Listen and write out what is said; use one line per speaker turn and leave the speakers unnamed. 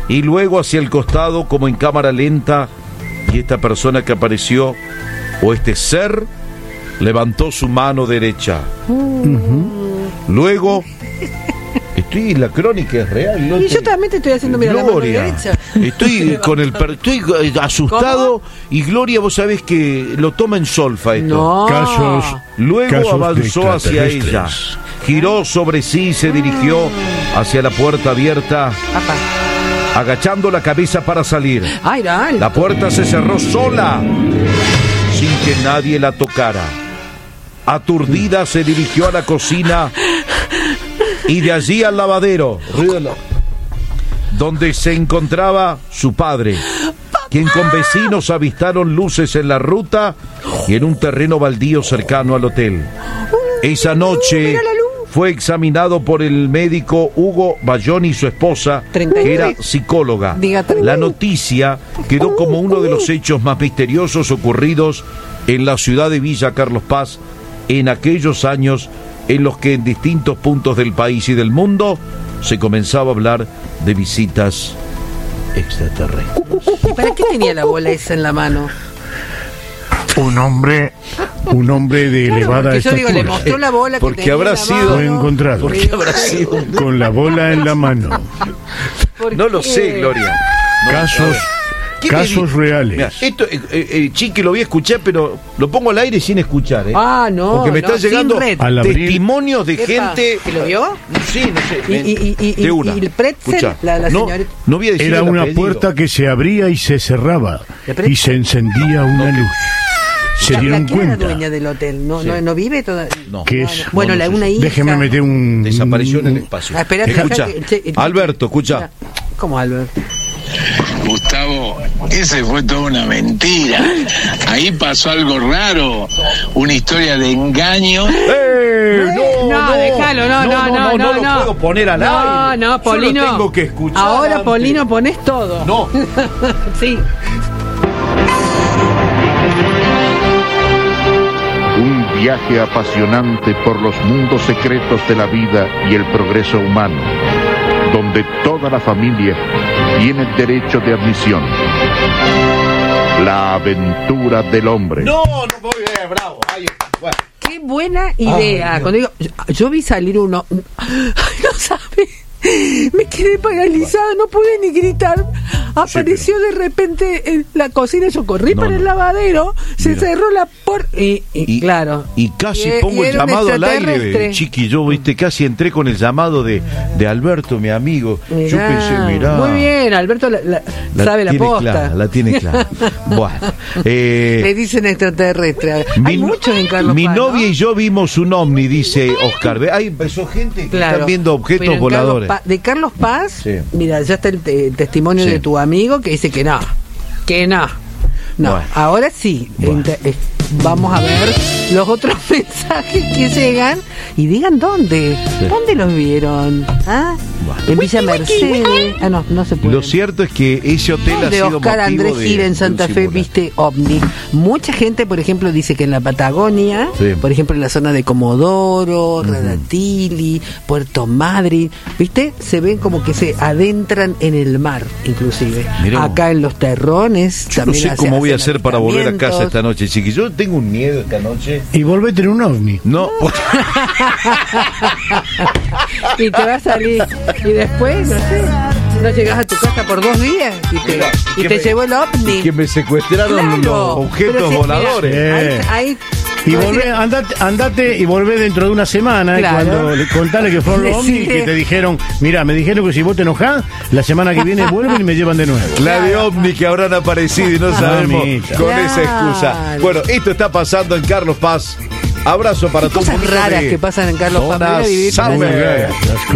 y luego hacia el costado como en cámara lenta, y esta persona que apareció, o este ser, levantó su mano derecha. Luego, la crónica es real.
Y yo también te estoy haciendo mirar la mano derecha.
Estoy asustado. ¿Cómo? Y Gloria, vos sabés que lo toma en solfa esto.
No.
Luego avanzó hacia ella, giró sobre sí y se dirigió hacia la puerta abierta, agachando la cabeza para salir. La puerta se cerró sola, sin que nadie la tocara. Aturdida se dirigió a la cocina y de allí al lavadero, donde se encontraba su padre, quien con vecinos avistaron luces en la ruta y en un terreno baldío cercano al hotel. Esa noche fue examinado por el médico Hugo Bayón y su esposa, que era psicóloga. La noticia quedó como uno de los hechos más misteriosos ocurridos en la ciudad de Villa Carlos Paz en aquellos años en los que en distintos puntos del país y del mundo se comenzaba a hablar de visitas extraterrestres.
¿Y para qué tenía la bola esa en la mano?
Un hombre de elevada estatura.
Yo digo, le mostró la bola
porque
que
habrá sido
fue encontrado.
Porque habrá sido
con la bola en la mano.
No lo sé, Gloria.
Casos reales.
Mirá, esto, Chiqui, lo voy a escuchar, pero lo pongo al aire sin escuchar.
No.
Porque me están llegando testimonios de gente.
¿Que lo vio?
Sí, no sé.
De una. ¿Y el pretzel? La señorita.
No voy a decir.
Era una puerta que se abría y se cerraba. Y se encendía una luz. Se dieron
¿Quién
cuenta.
es la dueña del hotel? ¿No vive todavía?
No.
¿Qué es?
Bueno, una hija.
Déjeme meter un...
Desapareció en el espacio.
Escucha.
Alberto, escucha.
¿Cómo, Alberto?
Gustavo, ese fue toda una mentira. Ahí pasó algo raro, una historia de engaño.
No, déjalo, no
lo puedo poner al aire.
No, Polino.
Yo lo tengo que escuchar.
Ahora,
antes.
Polino, pones todo.
No.
Sí.
Un viaje apasionante por los mundos secretos de la vida y el progreso humano, donde toda la familia tiene derecho de admisión. La aventura del hombre.
No, muy bien, bravo. Bueno.
Qué buena idea. Cuando digo, yo vi salir uno. Ay, no sabe. Me quedé paralizada, no pude ni gritar. Apareció de repente en la cocina, yo corrí para el lavadero, se cerró la puerta y claro.
Y casi pongo el llamado al aire, Chiqui, yo casi entré con el llamado de Alberto, mi amigo.
Mirá,
yo pensé, mirá.
Muy bien, Alberto sabe la posta.
La tiene clara. Bueno,
le dicen extraterrestre. Hay muchos en Carlos Paz.
Mi novia y yo vimos un ovni, dice Oscar. Ahí empezó gente que están viendo objetos voladores.
De Carlos Paz,
sí.
Mira, ya está el testimonio de tu amigo que dice que no. Bueno. Ahora sí, vamos a ver los otros mensajes que llegan y digan dónde los vieron. En Villa Mercedes. No se puede.
Lo cierto es que ese hotel ha sido
Oscar Andrés Gira en Santa Fe viste ovni. Mucha gente, por ejemplo, dice que en la Patagonia, por ejemplo en la zona de Comodoro, Radatili, Puerto Madryn, viste, se ven como que se adentran en el mar, inclusive. Mirá. Acá en los terrones.
Yo también no sé cómo voy a hacer para volver a casa esta noche, Chiqui. Yo tengo un miedo esta noche.
Y volvete en un ovni.
No.
Y te va a salir. Y después, no sé, no llegas a tu casa por 2 días y te llevó el ovni.
Que me secuestraron los objetos voladores.
Ahí
y volvé, andate y volvé dentro de una semana. Cuando contale que fueron los ovni y que te dijeron, mira, me dijeron que si vos te enojás, la semana que viene vuelven y me llevan de nuevo.
La de ovni que habrán aparecido y no sabemos con esa excusa. Bueno, esto está pasando en Carlos Paz. Abrazo para todos.
Cosas raras que pasan en Carlos Paz.
Summer.